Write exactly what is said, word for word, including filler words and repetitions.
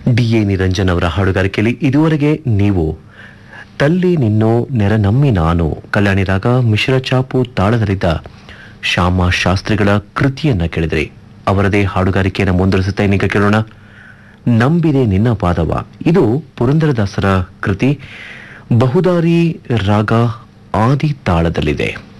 D A Niranjan ಅವರ ಹಾಡುಗಾರಿಕೆಯಲ್ಲಿ ಇದುವರೆಗೆ ನೀವು ತಲ್ಲಿ ನಿನ್ನೋ ನೆರ ನಮ್ಮಿ ನಾನು ಕಲ್ಯಾಣಿ ರಾಗ ಮಿಶ್ರ ಚಾಪು ತಾಳದಲ್ಲಿದ್ದ ಶ್ಯಾಮ ಶಾಸ್ತ್ರಿಗಳ ಕೃತಿಯನ್ನ ಕೇಳಿದ್ರಿ. ಅವರದೇ ಹಾಡುಗಾರಿಕೆಯನ್ನು ಮುಂದುವರಿಸುತ್ತಾ ಇನ್ನೀಗ ಕೇಳೋಣ ನಂಬಿದೆ ನಿನ್ನ ಪಾದವ. ಇದು ಪುರಂದರದಾಸರ ಕೃತಿ. ಬಹುದಾರಿ ರಾಗ ಆದಿ ತಾಳದಲ್ಲಿದೆ.